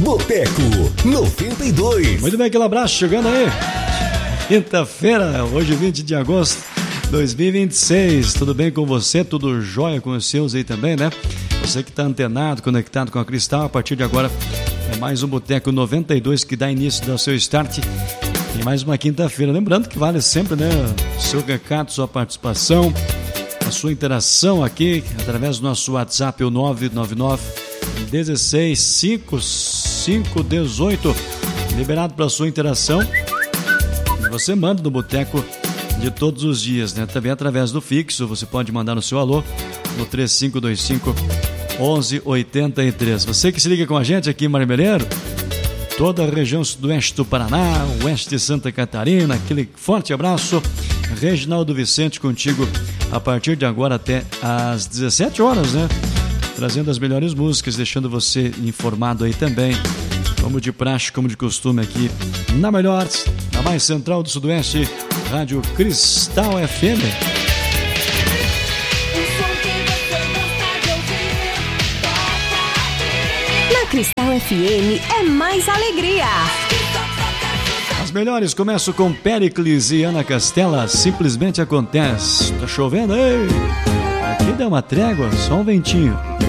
Boteco 92. Muito bem, aquele abraço chegando aí. Quinta-feira, hoje 20 de agosto de 2026. Tudo bem com você? Tudo jóia com os seus aí também, né? Você que está antenado, conectado com a Cristal, a partir de agora é mais um Boteco 92 que dá início ao seu start em mais uma quinta-feira. Lembrando que vale sempre, né? Seu recado, sua participação, a sua interação aqui através do nosso WhatsApp, o 999 16 5518, liberado para sua interação. E você manda no Boteco de todos os dias, né? Também através do fixo, você pode mandar no seu alô no 3525 1183. Você que se liga com a gente aqui em Marmeleiro, toda a região sudoeste do Paraná, oeste de Santa Catarina, aquele forte abraço. Reginaldo Vicente contigo a partir de agora até às 17 horas, né? Trazendo as melhores músicas, deixando você informado aí também, como de praxe, como de costume aqui na melhor, na mais central do Sudoeste, Rádio Cristal FM. Na Cristal FM é mais alegria. As melhores começam com Péricles e Ana Castela, simplesmente acontece. Tá chovendo? Ei! Aqui deu uma trégua, só um ventinho.